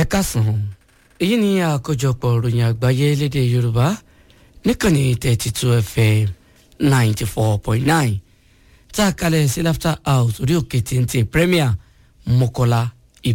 káàsán èyí ni àkójọpọ̀ ìròyìn àgbáyé lédè Yorùbá níkànnì 32 FM 94.9 tá a kalẹ̀ sí Laughter House orí òkè téńté Premier Mọ́kọ́lá